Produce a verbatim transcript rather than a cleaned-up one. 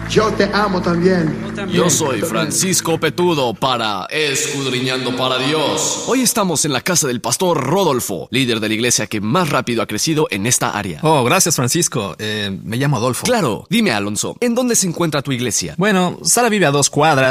Yo te amo también. Yo también. Yo soy Francisco Petudo para Escudriñando para Dios. Hoy estamos en la casa del pastor Rodolfo, líder de la iglesia que más rápido ha crecido en esta área. Oh, gracias, Francisco. Eh, me llamo Adolfo. Claro, dime, Alonso, ¿en dónde se encuentra tu iglesia? Bueno, Sara vive a dos cuadras.